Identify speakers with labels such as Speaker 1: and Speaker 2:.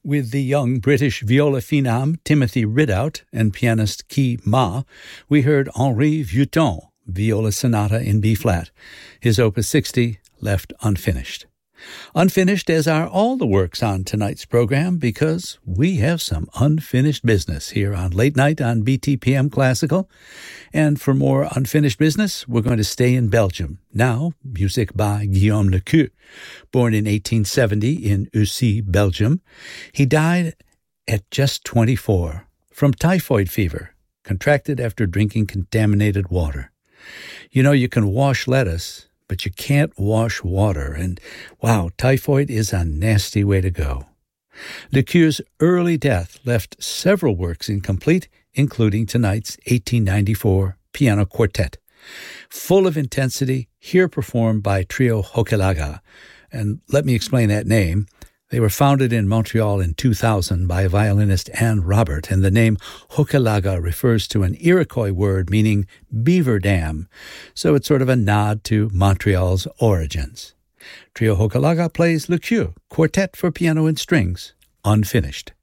Speaker 1: With the young British viola phenom Timothy Ridout and pianist Kee Ma, we heard Henri Vuitton, Viola Sonata in B-flat, his Opus 60, left unfinished. Unfinished as are all the works on tonight's program because we have some unfinished business here on Late Night on BTPM Classical. And for more unfinished business, we're going to stay in Belgium. Now, music by Guillaume Lequeux. Born in 1870 in Ussy, Belgium, he died at just 24 from typhoid fever, contracted after drinking contaminated water. You know, you can wash lettuce, but you can't wash water, and wow, typhoid is a nasty way to go. Lequeux's early death left several works incomplete, including tonight's 1894 piano quartet, full of intensity, here performed by Trio Hochelaga. And let me explain that name. They were founded in Montreal in 2000 by violinist Anne Robert, and the name Hochelaga refers to an Iroquois word meaning beaver dam, so it's sort of a nod to Montreal's origins. Trio Hochelaga plays Lequeux, Quartet for Piano and Strings, unfinished.